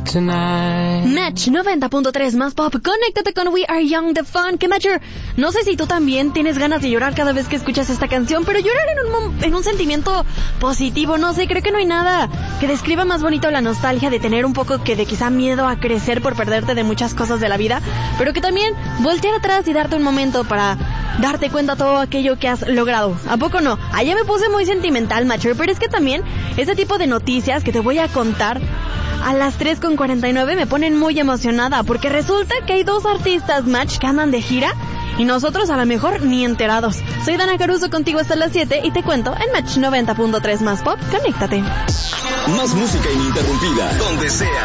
tonight. Match 90.3 más pop. Conéctate con We Are Young, The Fun. Que Matcher, no sé si tú también tienes ganas de llorar cada vez que escuchas esta canción, pero llorar en un sentimiento positivo, no sé, creo que no hay nada que describa más bonito la nostalgia de tener un poco que de quizá miedo a crecer por perderte de muchas cosas de la vida, pero que también voltear atrás y darte un momento para darte cuenta de todo aquello que has logrado. ¿A poco no? Allá me puse muy sentimental, Matcher, pero es que también este tipo de noticias que te voy a contar a las 3:49 me ponen muy emocionada, porque resulta que hay 2 artistas, Match, que andan de gira y nosotros a lo mejor ni enterados. Soy Dana Caruso, contigo hasta las 7 y te cuento en Match 90.3 más pop. Conéctate. Más música ininterrumpida, donde sea.